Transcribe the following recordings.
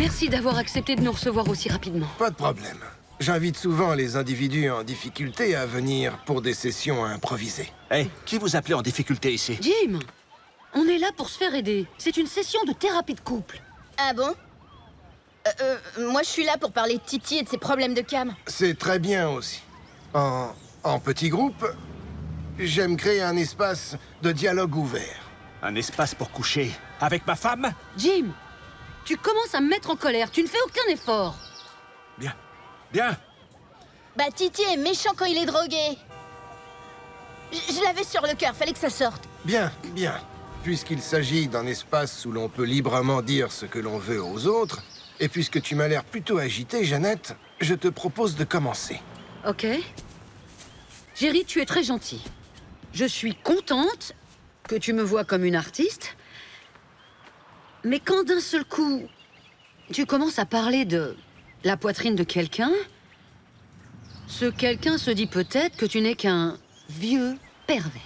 Merci d'avoir accepté de nous recevoir aussi rapidement. Pas de problème. J'invite souvent les individus en difficulté à venir pour des sessions improvisées. Hey, qui vous appelez en difficulté ici? Jim, on est là pour se faire aider. C'est une session de thérapie de couple. Ah bon? Moi je suis là pour parler de Titi et de ses problèmes de cam. C'est très bien aussi. En petit groupe, j'aime créer un espace de dialogue ouvert. Un espace pour coucher avec ma femme? Jim, tu commences à me mettre en colère. Tu ne fais aucun effort. Bien. Bien. Bah Titi est méchant quand il est drogué. Je l'avais sur le cœur, fallait que ça sorte. Bien, bien. Puisqu'il s'agit d'un espace où l'on peut librement dire ce que l'on veut aux autres, et puisque tu m'as l'air plutôt agitée, Jeannette, je te propose de commencer. Ok. Jerry, tu es très gentil. Je suis contente que tu me vois comme une artiste. Mais quand d'un seul coup, tu commences à parler de la poitrine de quelqu'un, ce quelqu'un se dit peut-être que tu n'es qu'un vieux pervers.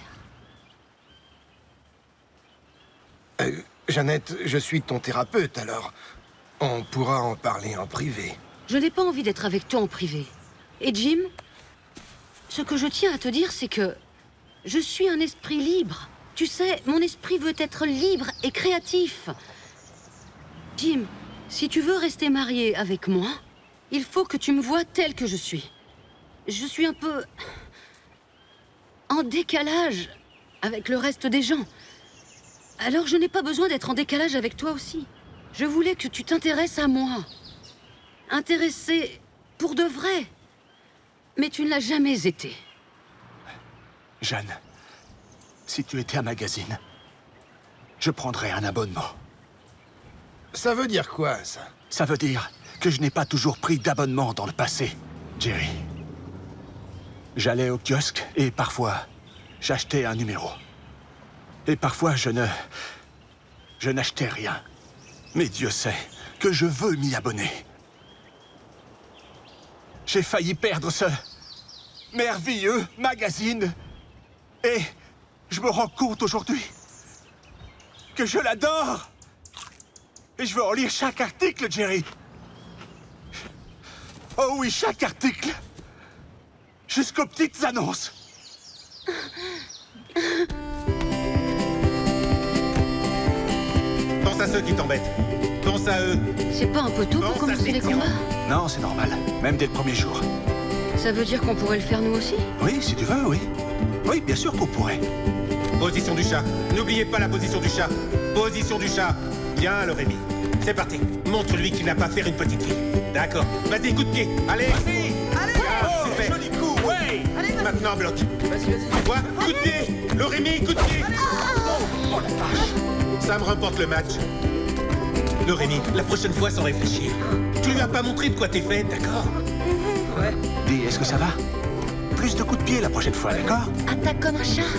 Jeannette, je suis ton thérapeute, alors on pourra en parler en privé. Je n'ai pas envie d'être avec toi en privé. Et Jim, ce que je tiens à te dire, c'est que je suis un esprit libre. Tu sais, mon esprit veut être libre et créatif. Jim, si tu veux rester marié avec moi, il faut que tu me vois tel que je suis. Je suis un peu en décalage avec le reste des gens. Alors je n'ai pas besoin d'être en décalage avec toi aussi. Je voulais que tu t'intéresses à moi. Intéressé pour de vrai. Mais tu ne l'as jamais été. Jeanne, si tu étais un magazine, je prendrais un abonnement. Ça veut dire quoi, ça? Ça veut dire que je n'ai pas toujours pris d'abonnement dans le passé, Jerry. J'allais au kiosque et parfois, j'achetais un numéro. Et parfois, je n'achetais rien. Mais Dieu sait que je veux m'y abonner. J'ai failli perdre ce merveilleux magazine. Et je me rends compte aujourd'hui que je l'adore. Et je veux en lire chaque article, Jerry. Oh oui, chaque article. Jusqu'aux petites annonces. Pense à ceux qui t'embêtent. Pense à eux. C'est pas un peu tôt pour Pense à commencer tes les clients. combats? Non, c'est normal. Même dès le premier jour. Ça veut dire qu'on pourrait le faire nous aussi? Oui, si tu veux, oui. Oui, bien sûr qu'on pourrait. Position du chat. N'oubliez pas la position du chat. Position du chat. Bien, le Rémi. C'est parti. Montre-lui qu'il n'a pas fait une petite fille. D'accord. Vas-y, coup de pied. Allez. Vas-y. Allez. Oh, Super. joli coup, ouais. Maintenant, bloc. Quoi? Coup de pied. Le Rémi, coup de pied. Oh la vache. Sam remporte le match. Le Rémi, la prochaine fois sans réfléchir. Tu lui as pas montré de quoi t'es fait, d'accord? Dis, est-ce que ça va? Plus de coups de pied la prochaine fois, d'accord? Attaque comme un chat.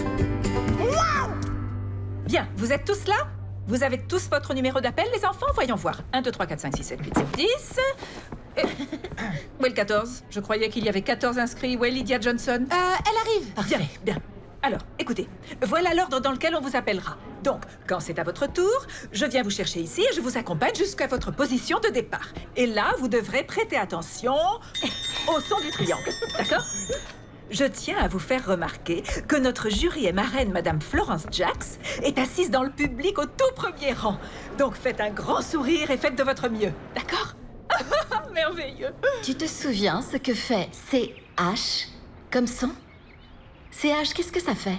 Bien, vous êtes tous là? Vous avez tous votre numéro d'appel, les enfants? Voyons voir. 1, 2, 3, 4, 5, 6, 7, 8, 7, 10... Où est le 14? Je croyais qu'il y avait 14 inscrits. Où est Lydia Johnson? Elle arrive. Parfait, bien. Alors, écoutez, voilà l'ordre dans lequel on vous appellera. Donc, quand c'est à votre tour, je viens vous chercher ici et je vous accompagne jusqu'à votre position de départ. Et là, vous devrez prêter attention au son du triangle, d'accord? Je tiens à vous faire remarquer que notre jury et marraine, Madame Florence Jax, est assise dans le public au tout premier rang. Donc faites un grand sourire et faites de votre mieux, d'accord? Merveilleux. Tu te souviens ce que fait CH comme son? CH, qu'est-ce que ça fait?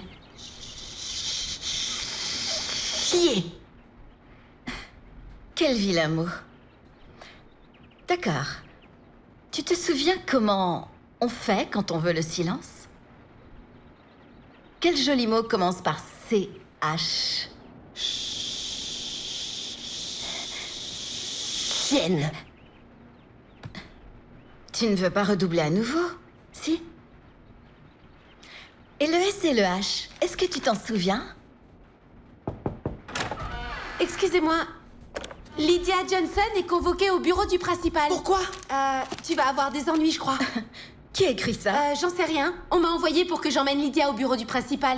Chier. Quel vilain mot. D'accord. Tu te souviens comment on fait quand on veut le silence? Quel joli mot commence par CH? Chienne. Tu ne veux pas redoubler à nouveau, si? Et le S et le H, est-ce que tu t'en souviens? Excusez-moi. Lydia Johnson est convoquée au bureau du principal. Pourquoi? Tu vas avoir des ennuis, je crois. Qui a écrit ça? J'en sais rien. On m'a envoyé pour que j'emmène Lydia au bureau du principal.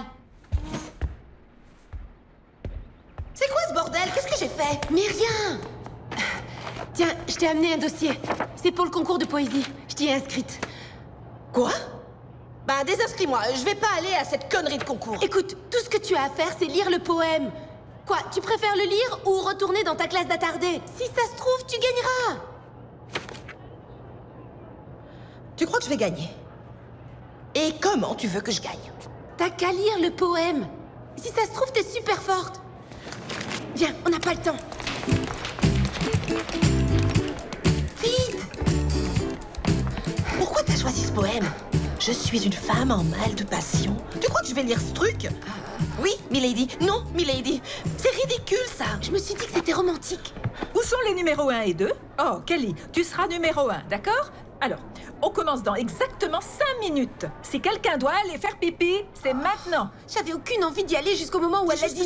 C'est quoi ce bordel? Qu'est-ce que j'ai fait? Mais rien! Tiens, je t'ai amené un dossier. C'est pour le concours de poésie. Je t'y ai inscrite. Quoi? Bah, désinscris-moi. Je vais pas aller à cette connerie de concours. Écoute, tout ce que tu as à faire, c'est lire le poème. Quoi, tu préfères le lire ou retourner dans ta classe d'attardé? Si ça se trouve, tu gagneras. Tu crois que je vais gagner? Et comment tu veux que je gagne? T'as qu'à lire le poème. Si ça se trouve, t'es super forte. Viens, on n'a pas le temps. Vite! Pourquoi t'as choisi ce poème? Je suis une femme en mal de passion. Tu crois que je vais lire ce truc? Oui, milady. Non, milady. C'est ridicule, ça. Je me suis dit que c'était romantique. Où sont les numéros 1 et 2? Oh, Kelly, tu seras numéro 1, d'accord? Alors, on commence dans exactement 5 minutes. Si quelqu'un doit aller faire pipi, c'est maintenant. J'avais aucune envie d'y aller jusqu'au moment où elle a dit